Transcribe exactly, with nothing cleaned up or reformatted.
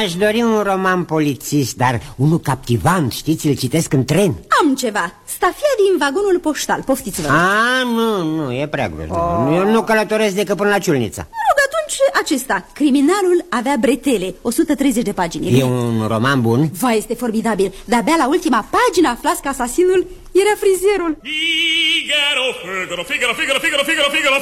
Mi-aș dori un roman polițist, dar unul captivant, știți, îl citesc în tren. Am ceva, Stafia din vagonul poștal, poftiți-vă. A, nu, nu, e prea gros. oh. Eu nu călătoresc decât până la Ciulnița. Mă rog, atunci acesta, Criminalul avea bretele, o sută treizeci de pagini. E un roman bun? Vai, este formidabil. De-abia la ultima pagină aflați că asasinul era frizerul. Figaro, Figaro, Figaro, Figaro, Figaro, Figaro,